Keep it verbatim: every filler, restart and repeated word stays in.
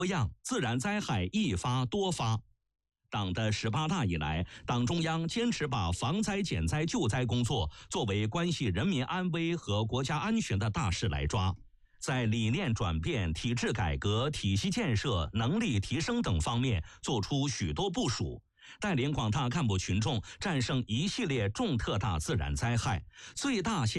样，自然灾害一发多发。党的十八大以来，党中央坚持把防灾减灾救灾工作作为关系人民安危和国家安全的大事来抓，在理念转变、体制改革、体系建设、能力提升等方面做出许多部署，带领广大干部群众战胜一系列重特大自然灾害，最大限